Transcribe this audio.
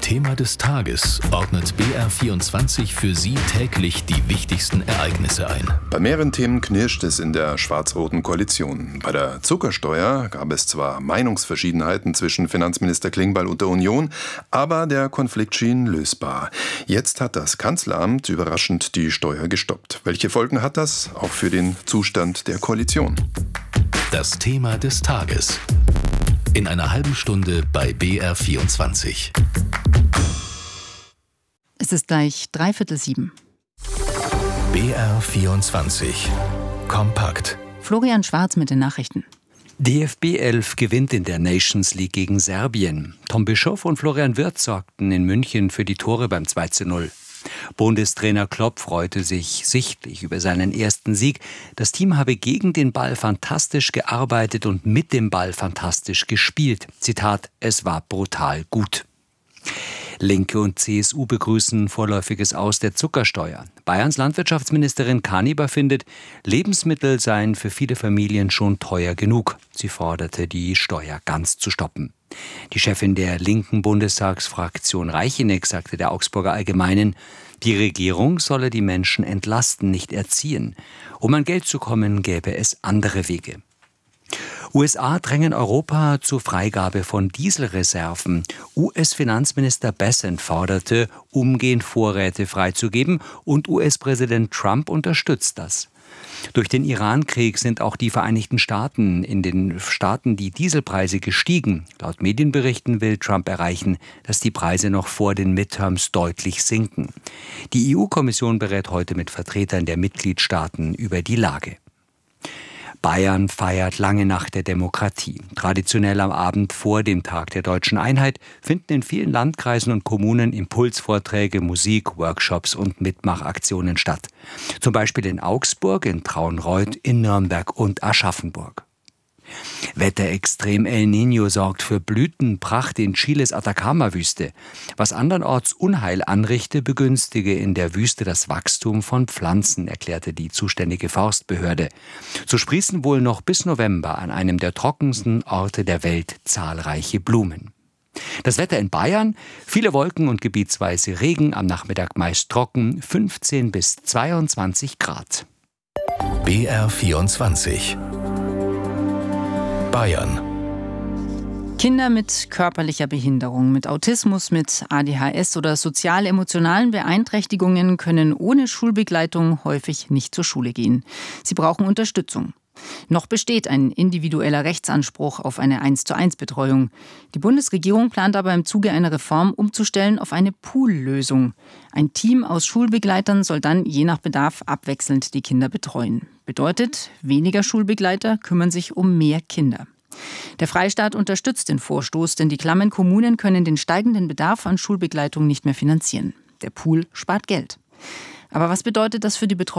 Thema des Tages ordnet BR24 für Sie täglich die wichtigsten Ereignisse ein. Bei mehreren Themen knirscht es in der schwarz-roten Koalition. Bei der Zuckersteuer gab es zwar Meinungsverschiedenheiten zwischen Finanzminister Klingbeil und der Union, aber der Konflikt schien lösbar. Jetzt hat das Kanzleramt überraschend die Steuer gestoppt. Welche Folgen hat das auch für den Zustand der Koalition? Das Thema des Tages. In einer halben Stunde bei BR24. Es ist gleich 6:45. BR24. Kompakt. Florian Schwarz mit den Nachrichten. DFB 11 gewinnt in der Nations League gegen Serbien. Tom Bischoff und Florian Wirtz sorgten in München für die Tore beim 2:0. Bundestrainer Klopp freute sich sichtlich über seinen ersten Sieg. Das Team habe gegen den Ball fantastisch gearbeitet und mit dem Ball fantastisch gespielt. Zitat: Es war brutal gut. Linke und CSU begrüßen vorläufiges Aus der Zuckersteuer. Bayerns Landwirtschaftsministerin Kaniber findet, Lebensmittel seien für viele Familien schon teuer genug. Sie forderte, die Steuer ganz zu stoppen. Die Chefin der linken Bundestagsfraktion Reicheneck sagte der Augsburger Allgemeinen, die Regierung solle die Menschen entlasten, nicht erziehen. Um an Geld zu kommen, gäbe es andere Wege. USA drängen Europa zur Freigabe von Dieselreserven. US-Finanzminister Bessent forderte, umgehend Vorräte freizugeben, und US-Präsident Trump unterstützt das. Durch den Iran-Krieg sind auch die Vereinigten Staaten in den Staaten die Dieselpreise gestiegen. Laut Medienberichten will Trump erreichen, dass die Preise noch vor den Midterms deutlich sinken. Die EU-Kommission berät heute mit Vertretern der Mitgliedstaaten über die Lage. Bayern feiert lange Nacht der Demokratie. Traditionell am Abend vor dem Tag der Deutschen Einheit finden in vielen Landkreisen und Kommunen Impulsvorträge, Musik, Workshops und Mitmachaktionen statt. Zum Beispiel in Augsburg, in Traunreut, in Nürnberg und Aschaffenburg. Wetterextrem El Niño sorgt für Blütenpracht in Chiles Atacama-Wüste. Was andernorts Unheil anrichte, begünstige in der Wüste das Wachstum von Pflanzen, erklärte die zuständige Forstbehörde. So sprießen wohl noch bis November an einem der trockensten Orte der Welt zahlreiche Blumen. Das Wetter in Bayern: viele Wolken und gebietsweise Regen, am Nachmittag meist trocken, 15 bis 22 Grad. BR24. Bayern. Kinder mit körperlicher Behinderung, mit Autismus, mit ADHS oder sozial-emotionalen Beeinträchtigungen können ohne Schulbegleitung häufig nicht zur Schule gehen. Sie brauchen Unterstützung. Noch besteht ein individueller Rechtsanspruch auf eine 1:1-Betreuung. Die Bundesregierung plant aber im Zuge einer Reform umzustellen auf eine Pool-Lösung. Ein Team aus Schulbegleitern soll dann je nach Bedarf abwechselnd die Kinder betreuen. Bedeutet, weniger Schulbegleiter kümmern sich um mehr Kinder. Der Freistaat unterstützt den Vorstoß, denn die klammen Kommunen können den steigenden Bedarf an Schulbegleitung nicht mehr finanzieren. Der Pool spart Geld. Aber was bedeutet das für die Betroffenen?